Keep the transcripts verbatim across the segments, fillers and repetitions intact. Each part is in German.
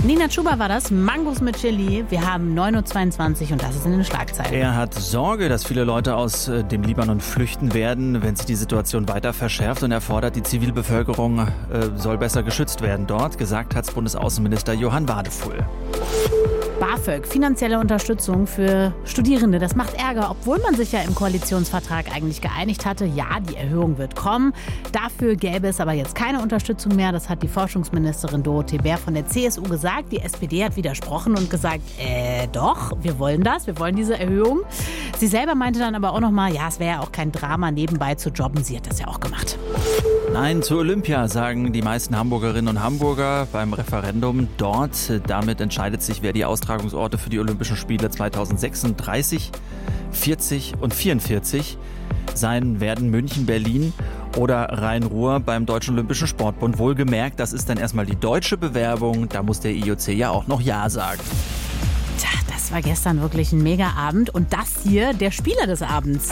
Nina Chuba war das, Mangos mit Chili. Wir haben neun Uhr zweiundzwanzig und das ist in den Schlagzeilen. Er hat Sorge, dass viele Leute aus dem Libanon flüchten werden, wenn sich die Situation weiter verschärft, und er fordert, die Zivilbevölkerung äh, soll besser geschützt werden dort. Gesagt hat's Bundesaußenminister Johann Wadefuhl. BAföG, finanzielle Unterstützung für Studierende. Das macht Ärger, obwohl man sich ja im Koalitionsvertrag eigentlich geeinigt hatte. Ja, die Erhöhung wird kommen. Dafür gäbe es aber jetzt keine Unterstützung mehr. Das hat die Forschungsministerin Dorothee Bär von der C S U gesagt. Die S P D hat widersprochen und gesagt, äh, doch, wir wollen das, wir wollen diese Erhöhung. Sie selber meinte dann aber auch nochmal, ja, es wäre ja auch kein Drama, nebenbei zu jobben. Sie hat das ja auch gemacht. Nein zu Olympia, sagen die meisten Hamburgerinnen und Hamburger beim Referendum dort. Damit entscheidet sich, wer die Austragungsorte für die Olympischen Spiele zweitausendsechsunddreißig, vierzig und vierundvierzig sein werden. München, Berlin oder Rhein-Ruhr beim Deutschen Olympischen Sportbund. Wohlgemerkt, das ist dann erstmal die deutsche Bewerbung. Da muss der I O C ja auch noch Ja sagen. Tja, das war gestern wirklich ein Mega-Abend. Und das hier, der Spieler des Abends.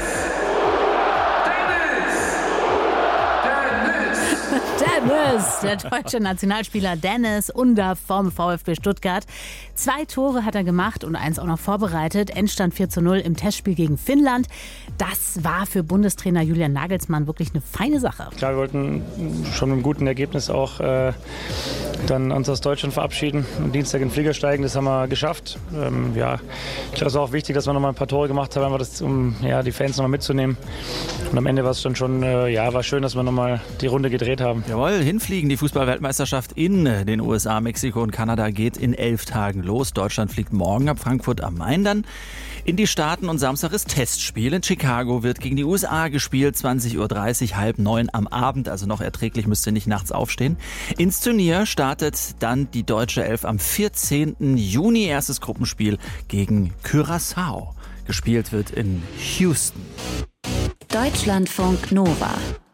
Dennis, der deutsche Nationalspieler Dennis Under vom VfB Stuttgart. Zwei Tore hat er gemacht und eins auch noch vorbereitet. Endstand vier zu null im Testspiel gegen Finnland. Das war für Bundestrainer Julian Nagelsmann wirklich eine feine Sache. Klar, wir wollten schon mit einem guten Ergebnis auch äh, dann uns aus Deutschland verabschieden und Dienstag in den Flieger steigen. Das haben wir geschafft. Ähm, ja, ich glaube, es war auch wichtig, dass wir noch mal ein paar Tore gemacht haben, einfach das, um ja, die Fans noch mal mitzunehmen. Und am Ende war es dann schon, äh, ja, war schön, dass wir noch mal die Runde gedreht haben. Jawohl, hinfliegen. Die Fußball-Weltmeisterschaft in den U S A, Mexiko und Kanada geht in elf Tagen los. Deutschland fliegt morgen ab Frankfurt am Main dann in die Staaten und Samstag ist Testspiel. In Chicago wird gegen die U S A gespielt, zwanzig Uhr dreißig, halb neun am Abend, also noch erträglich, müsst ihr nicht nachts aufstehen. Ins Turnier startet dann die deutsche Elf am vierzehnten Juni, erstes Gruppenspiel gegen Curaçao. Gespielt wird in Houston. Deutschlandfunk Nova